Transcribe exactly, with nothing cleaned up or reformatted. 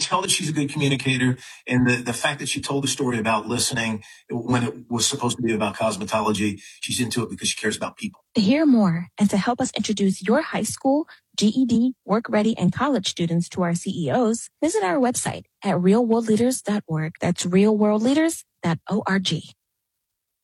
tell that she's a good communicator. And the, the fact that she told the story about listening when it was supposed to be about cosmetology, she's into it because she cares about people. To hear more and to help us introduce your high school, G E D, work ready, and college students to our C E Os, visit our website at real world leaders dot org. That's real world leaders dot org.